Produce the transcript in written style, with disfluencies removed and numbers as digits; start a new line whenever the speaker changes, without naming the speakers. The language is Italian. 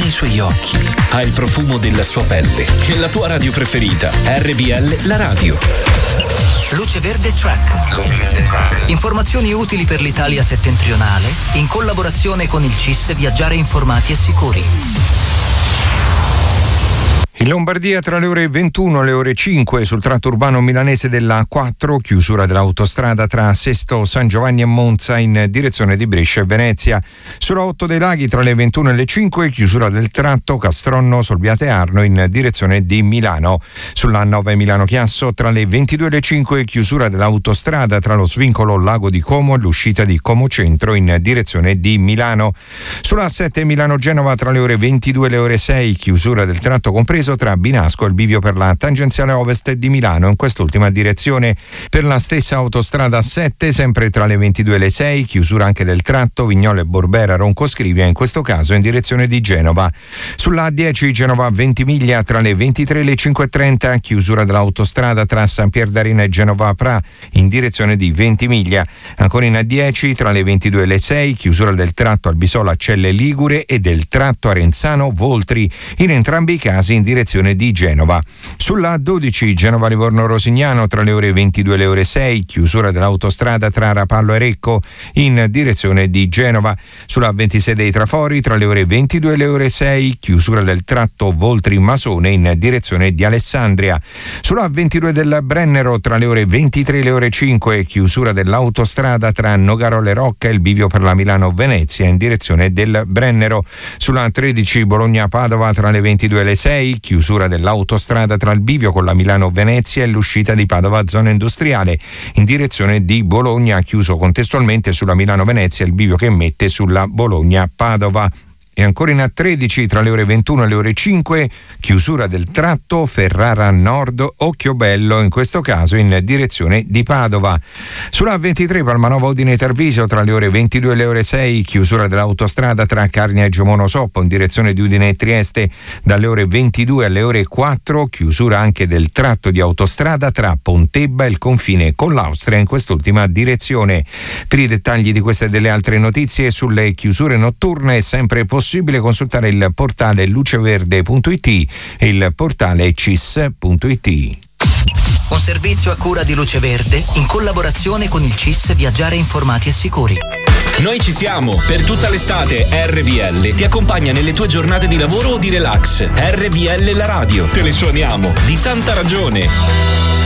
nei suoi occhi, ha il profumo della sua pelle e la tua radio preferita, RVL la radio.
Luce Verde Track. Informazioni utili per l'Italia settentrionale in collaborazione con il CIS Viaggiare informati e sicuri.
In Lombardia tra le ore 21 e le ore 5 sul tratto urbano milanese della A4, chiusura dell'autostrada tra Sesto San Giovanni e Monza in direzione di Brescia e Venezia. Sulla 8 dei Laghi tra le 21 e le 5 chiusura del tratto Castronno Solbiate Arno in direzione di Milano. Sulla 9 Milano Chiasso tra le 22 e le 5 chiusura dell'autostrada tra lo svincolo Lago di Como e l'uscita di Como Centro in direzione di Milano. Sulla 7 Milano Genova tra le ore 22 e le ore 6 chiusura del tratto compreso tra Binasco e il bivio per la tangenziale ovest di Milano in quest'ultima direzione. Per la stessa autostrada 7, sempre tra le 22 e le 6, chiusura anche del tratto Vignole Borbera Ronco Scrivia, in questo caso in direzione di Genova. Sulla A10 Genova Ventimiglia tra le 23 e le 5.30, chiusura dell'autostrada tra San Pierdarena e Genova Pra in direzione di Ventimiglia. Ancora in A10 tra le 22 e le 6, chiusura del tratto Albisola Celle Ligure e del tratto Arenzano Voltri, in entrambi i casi in direzione di Genova. Sulla A12 Genova Livorno Rosignano tra le ore 22 e le ore 6, chiusura dell'autostrada tra Rapallo e Recco in direzione di Genova. Sulla A26 dei Trafori tra le ore 22 e le ore 6, chiusura del tratto Voltri Masone in direzione di Alessandria. Sulla A22 del Brennero tra le ore 23 e le ore 5, chiusura dell'autostrada tra Nogaro e Rocca e il bivio per la Milano Venezia in direzione del Brennero. Sulla A13 Bologna Padova tra le 22 e le 6, chiusura dell'autostrada tra il bivio con la Milano Venezia e l'uscita di Padova zona industriale in direzione di Bologna, chiuso contestualmente sulla Milano Venezia il bivio che mette sulla Bologna Padova. E ancora in A13 tra le ore 21 e le ore 5, chiusura del tratto Ferrara Nord Occhiobello, in questo caso in direzione di Padova. Sulla A23 Palmanova Udine Tarvisio tra le ore 22 e le ore 6, chiusura dell'autostrada tra Carnia e Giomono Soppo in direzione di Udine e Trieste dalle ore 22 alle ore 4, chiusura anche del tratto di autostrada tra Pontebba e il confine con l'Austria in quest'ultima direzione. Per i dettagli di queste e delle altre notizie sulle chiusure notturne è sempre possibile consultare il portale luceverde.it e il portale cis.it.
Un servizio a cura di Luce Verde in collaborazione con il CIS Viaggiare informati e sicuri.
Noi ci siamo, per tutta l'estate RVL ti accompagna nelle tue giornate di lavoro o di relax. RVL la radio, te le suoniamo, di santa ragione.